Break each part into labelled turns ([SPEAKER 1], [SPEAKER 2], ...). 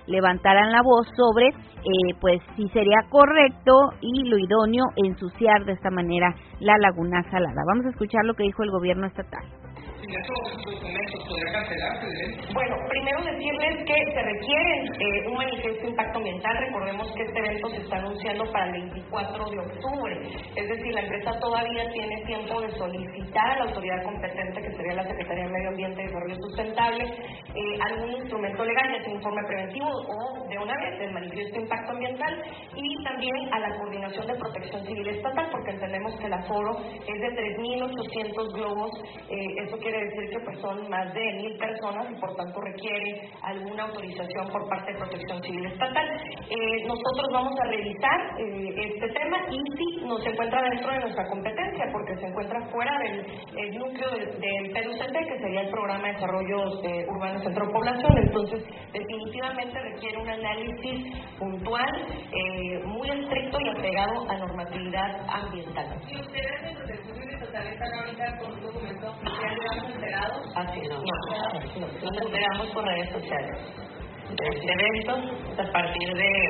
[SPEAKER 1] levantaran la voz sobre pues si sería correcto y lo idóneo ensuciar de esta manera la Laguna Salada. Vamos a escuchar lo que dijo el gobierno estatal.
[SPEAKER 2] ¿Y esos documentos podría cancelarse?
[SPEAKER 3] Bueno, primero decirles que se requiere un manifiesto de impacto ambiental. Recordemos que este evento se está anunciando para el 24 de octubre. Es decir, la empresa todavía tiene tiempo de solicitar a la autoridad competente, que sería la Secretaría de Medio Ambiente y Desarrollo Sustentable, algún instrumento legal, ya sea un informe preventivo o de una vez el manifiesto de impacto ambiental, y también a la Coordinación de Protección Civil Estatal, porque entendemos que el aforo es de 3.800 globos. Eso quiere decir que pues son más de 1,000 personas y por tanto requiere alguna autorización por parte de Protección Civil Estatal. Nosotros vamos a revisar este tema y sí nos encuentra dentro de nuestra competencia, porque se encuentra fuera del núcleo del PDUCT, que sería el Programa de Desarrollo Urbano Centro de Población. Entonces definitivamente requiere un análisis puntual, muy estricto y apegado a normatividad ambiental.
[SPEAKER 4] ¿Y ustedes en Protección Civil Estatal están ahorita con un documento oficial, digamos, enterados?
[SPEAKER 3] Así nos enteramos por redes sociales de este evento a partir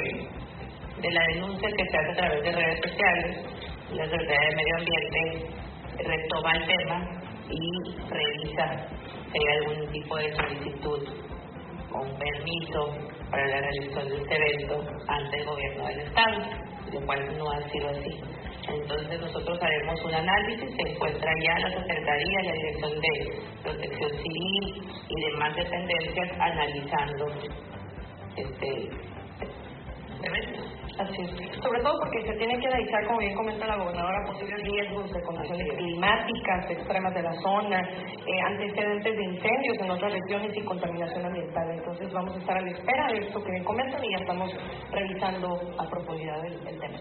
[SPEAKER 3] de la denuncia que se hace a través de redes sociales. La Secretaría de Medio Ambiente retoma el tema y revisa si hay algún tipo de solicitud o un permiso para la realización de este evento ante el gobierno del Estado, lo cual no ha sido así. Entonces nosotros haremos un análisis, se encuentra ya la Secretaría, la Dirección de Protección Civil y demás dependencias analizando este evento. Así es. Sobre todo porque se tiene que analizar, como bien comenta la gobernadora, posibles riesgos de condiciones climáticas extremas de la zona, antecedentes de incendios en otras regiones y contaminación ambiental. Entonces vamos a estar a la espera de esto que bien comentan y ya estamos revisando a profundidad el tema.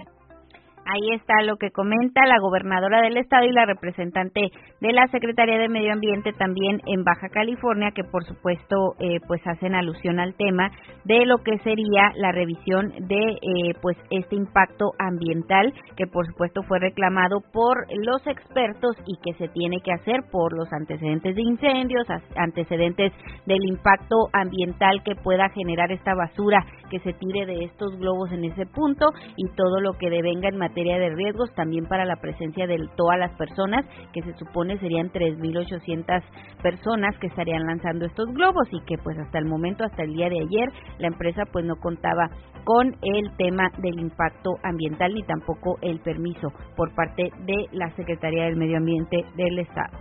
[SPEAKER 1] Ahí está lo que comenta la gobernadora del estado y la representante de la Secretaría de Medio Ambiente también en Baja California, que por supuesto pues hacen alusión al tema de lo que sería la revisión de pues este impacto ambiental, que por supuesto fue reclamado por los expertos y que se tiene que hacer por los antecedentes de incendios, antecedentes del impacto ambiental que pueda generar esta basura que se tire de estos globos en ese punto y todo lo que devenga en materia de riesgos también para la presencia de todas las personas, que se supone serían 3.800 personas que estarían lanzando estos globos y que pues hasta el momento, hasta el día de ayer, la empresa pues no contaba con el tema del impacto ambiental ni tampoco el permiso por parte de la Secretaría del Medio Ambiente del Estado.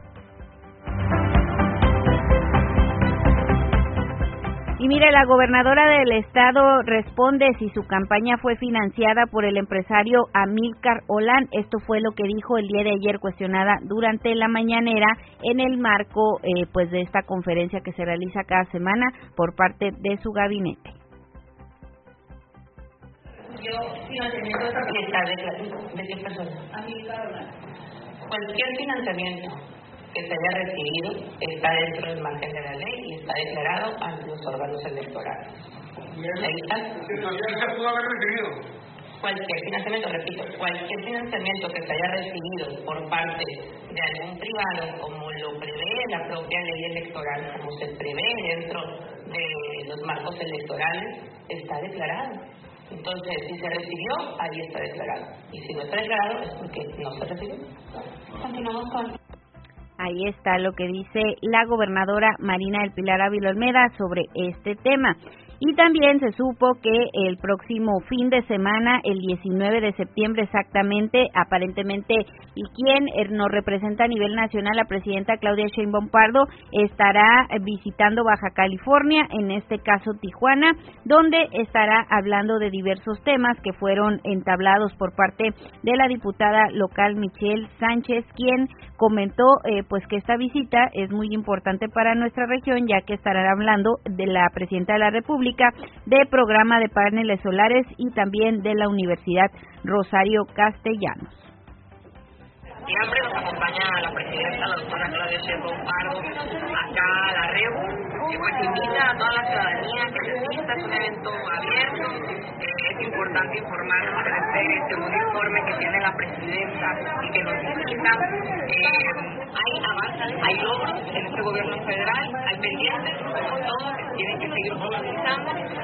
[SPEAKER 1] Y mire, la gobernadora del estado responde si su campaña fue financiada por el empresario Amílcar Olán. Esto fue lo que dijo el día de ayer, cuestionada durante la mañanera en el marco pues de esta conferencia que se realiza cada semana por parte de su gabinete.
[SPEAKER 3] ¿De qué persona?
[SPEAKER 4] Amílcar Olán.
[SPEAKER 3] Cualquier financiamiento que se haya recibido está dentro del margen de la ley y está declarado ante los órganos electorales. Ahí está.
[SPEAKER 2] Entonces ya se pudo haber recibido.
[SPEAKER 3] Cualquier financiamiento, repito, cualquier financiamiento que se haya recibido por parte de algún privado, como lo prevé la propia ley electoral, como se prevé dentro de los marcos electorales, está declarado. Entonces, si se recibió, ahí está declarado. Y si no está declarado, es porque no se recibió. Continuamos con...
[SPEAKER 1] Ahí está lo que dice la gobernadora Marina del Pilar Ávila Olmeda sobre este tema. Y también se supo que el próximo fin de semana, el 19 de septiembre exactamente, aparentemente, y quien nos representa a nivel nacional, la presidenta Claudia Sheinbaum Pardo, estará visitando Baja California, en este caso Tijuana, donde estará hablando de diversos temas que fueron entablados por parte de la diputada local Michelle Sánchez, quien comentó pues que esta visita es muy importante para nuestra región, ya que estarán hablando de la presidenta de la República, de programa de paneles solares y también de la Universidad Rosario Castellanos.
[SPEAKER 3] Siempre nos acompaña la presidenta, la doctora Claudia Sheinbaum Pardo, acá a la REU, que pues invita a toda la ciudadanía que se asista. Es un evento abierto, es importante informarnos de este segundo informe que tiene la presidenta y que nos visita. Hay avances, hay logros en este gobierno federal, hay pendientes, como todos, tienen que seguir profundizando.